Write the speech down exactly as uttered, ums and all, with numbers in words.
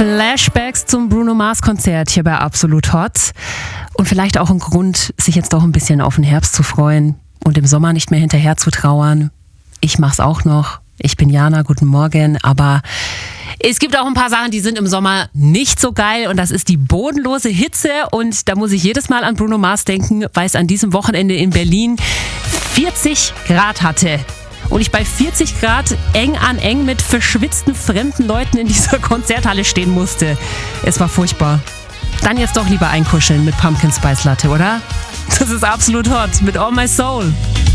Flashbacks zum Bruno Mars Konzert hier bei Absolut Hot. Und vielleicht auch ein Grund, sich jetzt doch ein bisschen auf den Herbst zu freuen und im Sommer nicht mehr hinterher zu trauern. Ich mach's auch noch. Ich bin Jana, guten Morgen. Aber es gibt auch ein paar Sachen, die sind im Sommer nicht so geil. Und das ist die bodenlose Hitze. Und da muss ich jedes Mal an Bruno Mars denken, weil es an diesem Wochenende in Berlin vierzig Grad hatte. Und ich bei vierzig Grad eng an eng mit verschwitzten fremden Leuten in dieser Konzerthalle stehen musste. Es war furchtbar. Dann jetzt doch lieber einkuscheln mit Pumpkin Spice Latte, oder? Das ist Absolut Hot mit All My Soul.